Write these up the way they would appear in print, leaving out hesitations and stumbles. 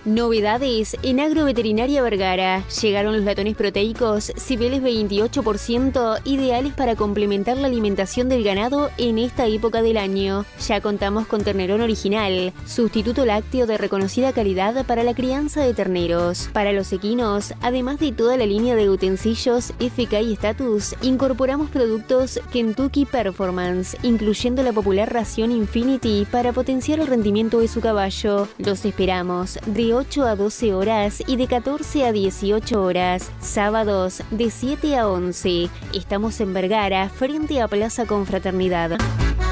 Novedades en Agroveterinaria Vergara. Llegaron los latones proteicos Cibeles 28%, ideales para complementar la alimentación del ganado en esta época del año. Ya contamos con ternerón original, sustituto lácteo de reconocida calidad para la crianza de terneros. Para los equinos, además de toda la línea de utensilios FK y Status, incorporamos productos Kentucky Performance, incluyendo la popular ración Infinity para potenciar el rendimiento de su caballo. Los esperamos de 8 a 12 horas y de 14 a 18 horas. Sábados de 7 a 11. Estamos en Vergara, frente a Plaza Confraternidad.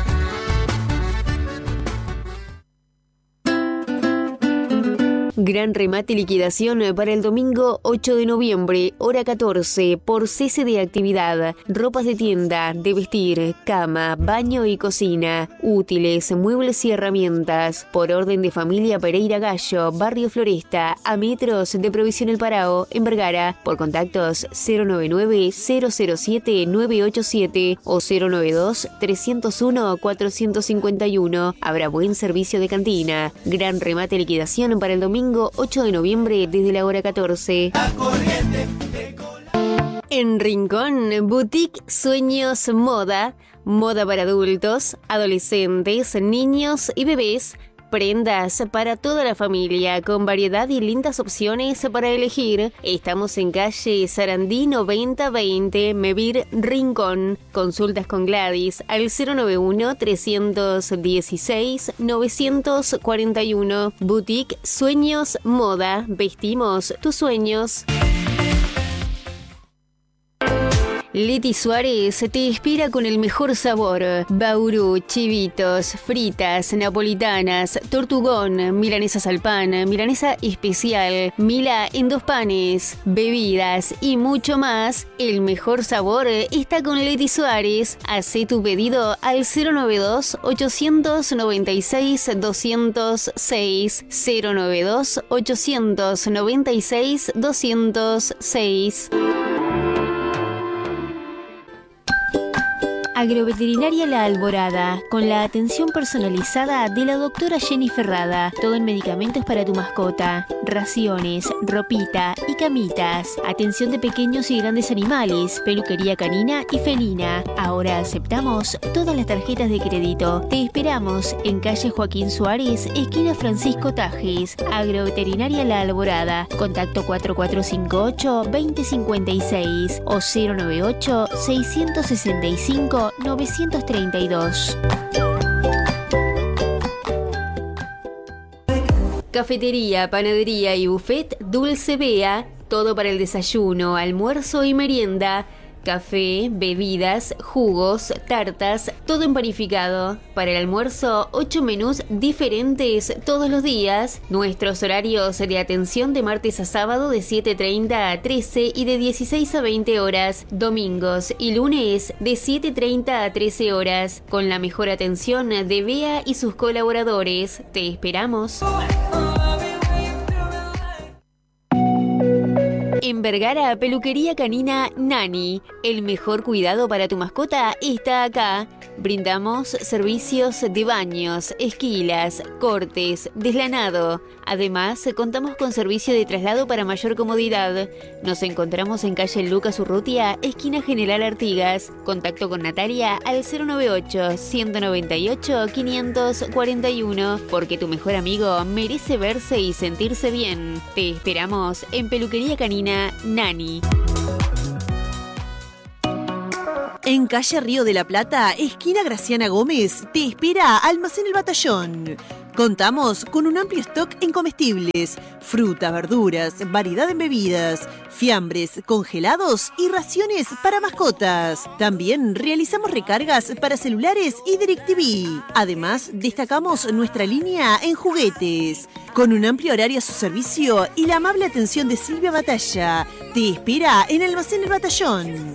Gran remate y liquidación para el domingo 8 de noviembre, hora 14, por cese de actividad. Ropas de tienda, de vestir, cama, baño y cocina, útiles, muebles y herramientas. Por orden de familia Pereira Gallo, Barrio Floresta, a metros de Provisión El Parao, en Vergara. Por contactos 099-007-987 o 092-301-451. Habrá buen servicio de cantina. Gran remate y liquidación para el domingo 8 de noviembre desde la hora 14. En Rincón, Boutique Sueños Moda. Moda para adultos, adolescentes, niños y bebés. Prendas para toda la familia, con variedad y lindas opciones para elegir. Estamos en calle Sarandí 9020, Mevir, Rincón. Consultas con Gladys al 091-316-941. Boutique Sueños Moda. Vestimos tus sueños. Leti Suárez te espera con el mejor sabor. Bauru, chivitos, fritas, napolitanas, tortugón, milanesas al pan, milanesa especial, mila en 2 panes, bebidas y mucho más. El mejor sabor está con Leti Suárez. Hacé tu pedido al 092-896-206. 092-896-206. Agroveterinaria La Alborada, con la atención personalizada de la doctora Jenny Ferrada. Todo en medicamentos para tu mascota, raciones, ropita y camitas. Atención de pequeños y grandes animales, peluquería canina y felina. Ahora aceptamos todas las tarjetas de crédito. Te esperamos en calle Joaquín Suárez, esquina Francisco Tajes. Agroveterinaria La Alborada. Contacto 4458-2056 o 098-665-932. Cafetería, panadería y buffet Dulce Bea. Todo para el desayuno, almuerzo y merienda. Café, bebidas, jugos, tartas, todo en panificado. Para el almuerzo, 8 menús diferentes todos los días. Nuestros horarios de atención de martes a sábado de 7:30 a 13 y de 16 a 20 horas. Domingos y lunes de 7:30 a 13 horas. Con la mejor atención de Bea y sus colaboradores. Te esperamos. En Vergara, peluquería canina Nani. El mejor cuidado para tu mascota está acá. Brindamos servicios de baños, esquilas, cortes, deslanado. Además, contamos con servicio de traslado para mayor comodidad. Nos encontramos en calle Lucas Urrutia, esquina General Artigas. Contacto con Natalia al 098-198-541. Porque tu mejor amigo merece verse y sentirse bien. Te esperamos en peluquería canina Nani. En calle Río de la Plata, esquina Graciana Gómez, te espera Almacén El Batallón. Contamos con un amplio stock en comestibles, frutas, verduras, variedad en bebidas, fiambres, congelados y raciones para mascotas. También realizamos recargas para celulares y DirecTV. Además, destacamos nuestra línea en juguetes. Con un amplio horario a su servicio y la amable atención de Silvia Batalla, te espera en Almacén El Batallón.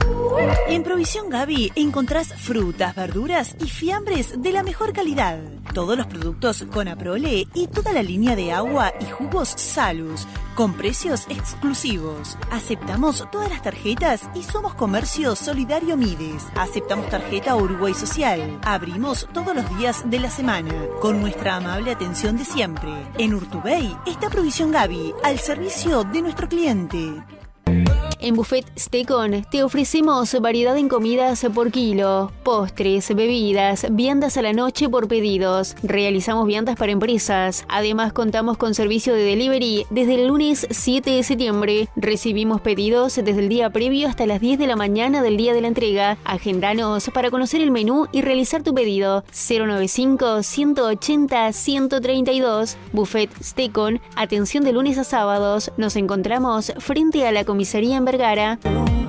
En Provisión Gaby encontrás frutas, verduras y fiambres de la mejor calidad. Todos los productos Conaprole y toda la línea de agua y jugos Salus, con precios exclusivos. Aceptamos todas las tarjetas y somos Comercio Solidario Mides. Aceptamos tarjeta Uruguay Social. Abrimos todos los días de la semana, con nuestra amable atención de siempre. En Urtubey está Provisión Gaby, al servicio de nuestro cliente. En Buffet Stecon te ofrecemos variedad en comidas por kilo, postres, bebidas, viandas a la noche por pedidos. Realizamos viandas para empresas. Además, contamos con servicio de delivery desde el lunes 7 de septiembre. Recibimos pedidos desde el día previo hasta las 10 de la mañana del día de la entrega. Agendanos para conocer el menú y realizar tu pedido. 095-180-132. Buffet Stecon. Atención de lunes a sábados. Nos encontramos frente a la comisaría en Vergara.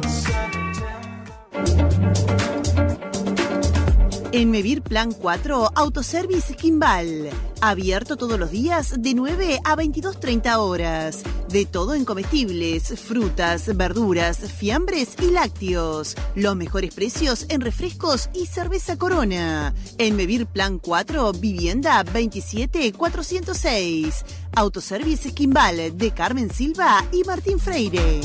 En Mevir Plan 4, Autoservice Kimball. Abierto todos los días de 9 a 22:30 horas. De todo en comestibles, frutas, verduras, fiambres y lácteos. Los mejores precios en refrescos y cerveza Corona. En Mevir Plan 4, Vivienda 27406. Autoservice Kimball de Carmen Silva y Martín Freire.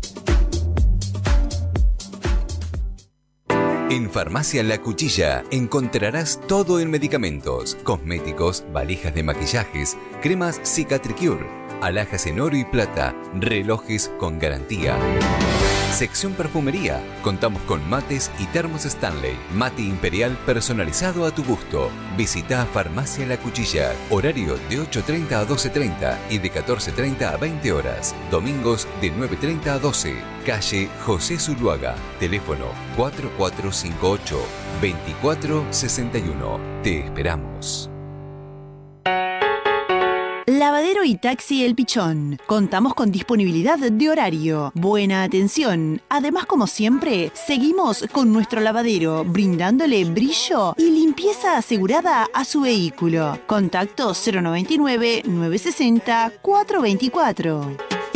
En Farmacia La Cuchilla encontrarás todo en medicamentos, cosméticos, valijas de maquillajes, cremas Cicatricure, alhajas en oro y plata, relojes con garantía. Sección perfumería. Contamos con mates y termos Stanley. Mate imperial personalizado a tu gusto. Visita Farmacia La Cuchilla. Horario de 8:30 a 12:30 y de 14:30 a 20 horas. Domingos de 9:30 a 12. Calle José Zuluaga. Teléfono 4458-2461. Te esperamos. Lavadero y taxi El Pichón. Contamos con disponibilidad de horario, buena atención. Además, como siempre, seguimos con nuestro lavadero, brindándole brillo y limpieza asegurada a su vehículo. Contacto 099-960-424.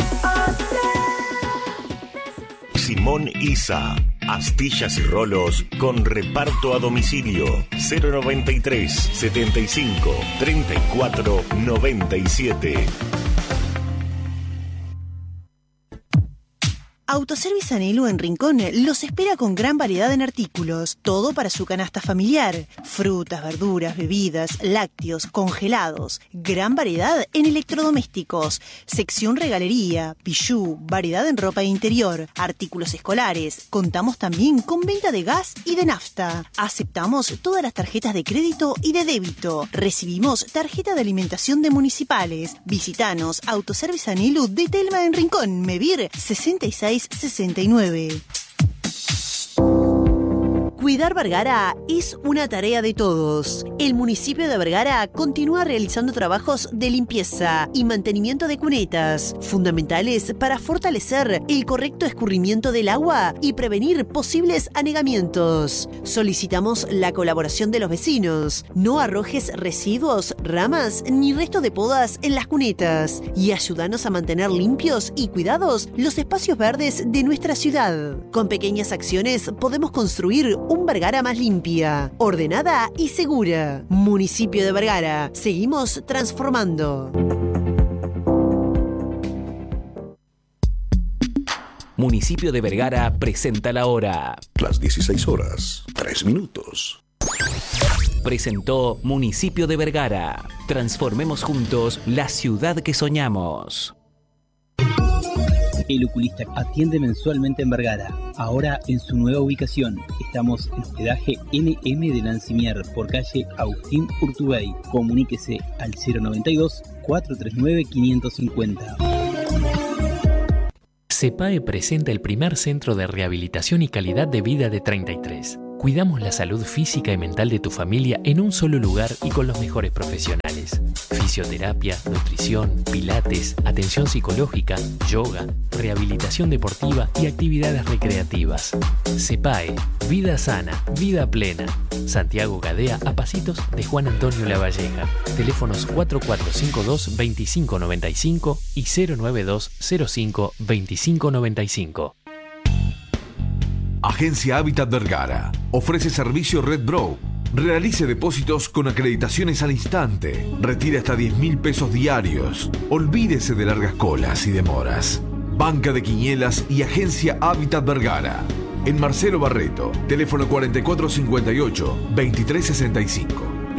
Simón Isa. Astillas y rolos con reparto a domicilio. 093 75 34 97. Autoservice Anhelo en Rincón los espera con gran variedad en artículos, todo para su canasta familiar, frutas, verduras, bebidas, lácteos, congelados, gran variedad en electrodomésticos, sección regalería, pijú, variedad en ropa interior, artículos escolares. Contamos también con venta de gas y de nafta. Aceptamos todas las tarjetas de crédito y de débito. Recibimos tarjeta de alimentación de municipales. Visitanos Autoservice Anhelo de Telma en Rincón, Mevir 6669. Cuidar Vergara es una tarea de todos. El municipio de Vergara continúa realizando trabajos de limpieza y mantenimiento de cunetas, fundamentales para fortalecer el correcto escurrimiento del agua y prevenir posibles anegamientos. Solicitamos la colaboración de los vecinos. No arrojes residuos, ramas ni restos de podas en las cunetas y ayúdanos a mantener limpios y cuidados los espacios verdes de nuestra ciudad. Con pequeñas acciones podemos construir un Vergara más limpia, ordenada y segura. Municipio de Vergara. Seguimos transformando. Municipio de Vergara presenta la hora. Las 16 horas, 3 minutos. Presentó Municipio de Vergara. Transformemos juntos la ciudad que soñamos. El Oculista atiende mensualmente en Vergara. Ahora en su nueva ubicación. Estamos en hospedaje NM de Lancimier por calle Agustín Urtubey. Comuníquese al 092-439-550. CEPAE presenta el primer centro de rehabilitación y calidad de vida de 33. Cuidamos la salud física y mental de tu familia en un solo lugar y con los mejores profesionales. Fisioterapia, nutrición, pilates, atención psicológica, yoga, rehabilitación deportiva y actividades recreativas. CEPAE, vida sana, vida plena. Santiago Gadea, a pasitos de Juan Antonio Lavalleja. Teléfonos 4452-2595 y 092-05-2595. Agencia Hábitat Vergara ofrece servicio Red Brow, Realice depósitos con acreditaciones al instante. Retire hasta 10.000 pesos diarios. Olvídese de largas colas y demoras. Banca de Quinielas y Agencia Hábitat Vergara. En Marcelo Barreto, teléfono 4458-2365.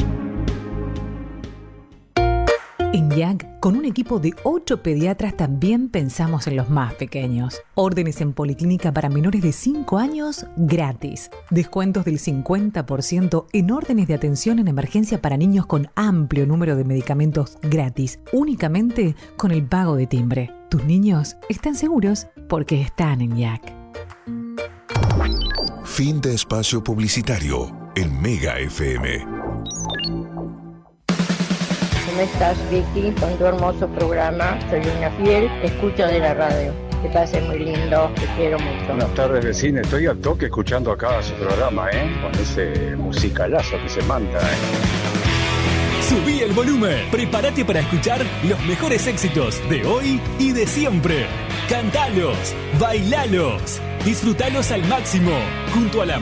En YAC, con un equipo de 8 pediatras, también pensamos en los más pequeños. Órdenes en policlínica para menores de 5 años gratis. Descuentos del 50% en órdenes de atención en emergencia para niños con amplio número de medicamentos gratis, únicamente con el pago de timbre. Tus niños están seguros porque están en YAC. Fin de espacio publicitario en Mega FM. ¿Cómo estás, Vicky? Con tu hermoso programa. Soy una fiel escucha de la radio. Que pase muy lindo, te quiero mucho. Buenas tardes, vecino. Estoy al toque escuchando acá su programa, con ese musicalazo que se manda, Subí el volumen. Prepárate para escuchar los mejores éxitos de hoy y de siempre. Cantalos, bailalos, disfrutalos al máximo, junto a la